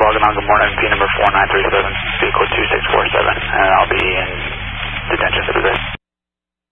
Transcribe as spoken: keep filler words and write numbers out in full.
Logan on, good morning, P number four nine three seven, vehicle two six four seven.